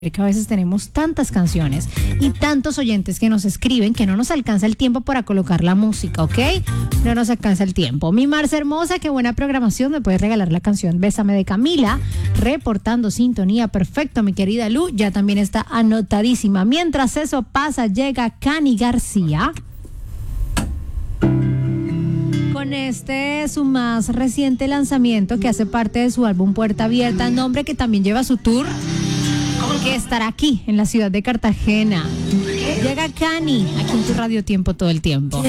que a veces tenemos tantas canciones y tantos oyentes que nos escriben que no nos alcanza el tiempo para colocar la música, ¿ok? No nos alcanza el tiempo. Mi Marce hermosa, qué buena programación. Me puedes regalar la canción Bésame de Camila, reportando sintonía. Perfecto, mi querida Lu, ya también está anotadísima. Mientras eso pasa, llega Cani García con su más reciente lanzamiento que hace parte de su álbum Puerta Abierta, nombre que también lleva su tour, que estará aquí en la ciudad de Cartagena. Llega Cani, aquí en tu Radio Tiempo todo el tiempo.